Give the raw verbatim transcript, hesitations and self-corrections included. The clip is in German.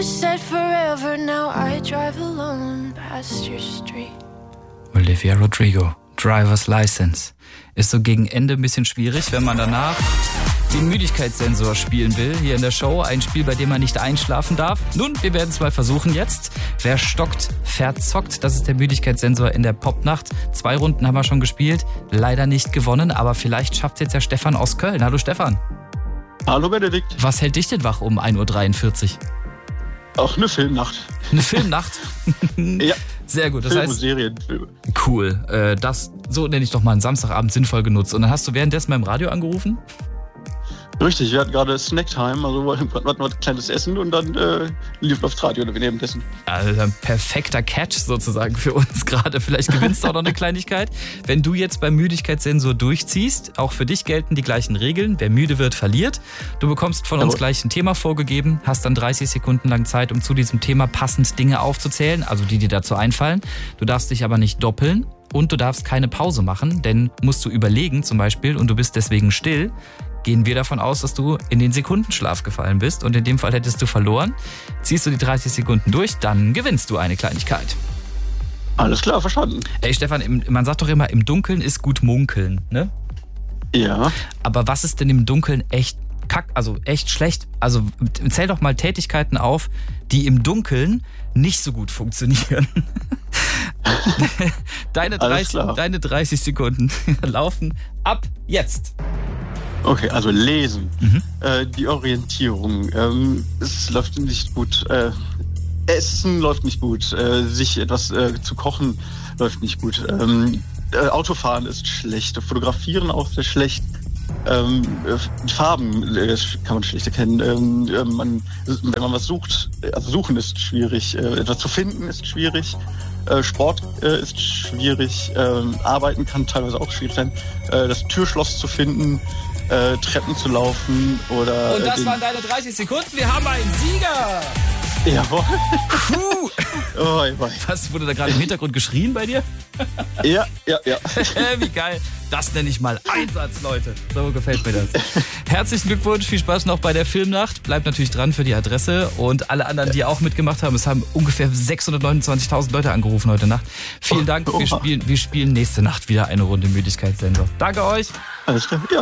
said forever, now I drive alone past your street. Olivia Rodrigo, Driver's License. Ist so gegen Ende ein bisschen schwierig, wenn man danach den Müdigkeitssensor spielen will, hier in der Show. Ein Spiel, bei dem man nicht einschlafen darf. Nun, wir werden es mal versuchen jetzt. Wer stockt, verzockt. Das ist der Müdigkeitssensor in der Popnacht. Zwei Runden haben wir schon gespielt. Leider nicht gewonnen, aber vielleicht schafft es jetzt der Stefan aus Köln. Hallo Stefan. Hallo Benedikt. Was hält dich denn wach um ein Uhr dreiundvierzig? Auch eine Filmnacht. Eine Filmnacht? Ja. Sehr gut. Das Film- und heißt, Serienfilme. Cool. Äh, das, so nenne ich doch mal einen Samstagabend sinnvoll genutzt. Und dann hast du währenddessen beim Radio angerufen? Richtig, wir hatten gerade Snacktime, also wir hatten ein kleines Essen und dann äh, lief aufs Radio oder wir nehmen Essen. Also ein perfekter Catch sozusagen für uns gerade. Vielleicht gewinnst du auch noch eine Kleinigkeit. Wenn du jetzt beim Müdigkeitssensor durchziehst, auch für dich gelten die gleichen Regeln. Wer müde wird, verliert. Du bekommst von uns Jawohl. gleich ein Thema vorgegeben, hast dann dreißig Sekunden lang Zeit, um zu diesem Thema passend Dinge aufzuzählen, also die dir dazu einfallen. Du darfst dich aber nicht doppeln. Und du darfst keine Pause machen, denn musst du überlegen zum Beispiel und du bist deswegen still, gehen wir davon aus, dass du in den Sekundenschlaf gefallen bist und in dem Fall hättest du verloren. Ziehst du die dreißig Sekunden durch, dann gewinnst du eine Kleinigkeit. Alles klar, verstanden. Ey Stefan, im, man sagt doch immer, im Dunkeln ist gut munkeln, ne? Ja. Aber was ist denn im Dunkeln echt kack, also echt schlecht? Also zähl doch mal Tätigkeiten auf, die im Dunkeln nicht so gut funktionieren. Deine dreißig, deine dreißig Sekunden laufen ab jetzt. Okay, also lesen. Mhm. Äh, die Orientierung. Ähm, es läuft nicht gut. Äh, Essen läuft nicht gut. Äh, sich etwas äh, zu kochen läuft nicht gut. Ähm, äh, Autofahren ist schlecht. Fotografieren auch sehr schlecht. Ähm, äh, Farben äh, kann man schlecht erkennen. Ähm, äh, man, wenn man was sucht, also suchen ist schwierig. Äh, etwas zu finden ist schwierig. Äh, Sport äh, ist schwierig. Äh, Arbeiten kann teilweise auch schwierig sein. Äh, das Türschloss zu finden. Äh, Treppen zu laufen oder... Und das äh, den... waren deine dreißig Sekunden. Wir haben einen Sieger. Jawohl. Puh. Oh, oh. Was, wurde da gerade im Hintergrund geschrien bei dir? Ja, ja, ja. Wie geil. Das nenne ich mal Einsatz, Leute. So gefällt mir das. Herzlichen Glückwunsch, viel Spaß noch bei der Filmnacht. Bleibt natürlich dran für die Adresse. Und alle anderen, die auch mitgemacht haben, es haben ungefähr sechshundertneunundzwanzigtausend Leute angerufen heute Nacht. Vielen Dank. Wir spielen, wir spielen nächste Nacht wieder eine Runde Müdigkeitssensor. Danke euch. Alles klar. Ja.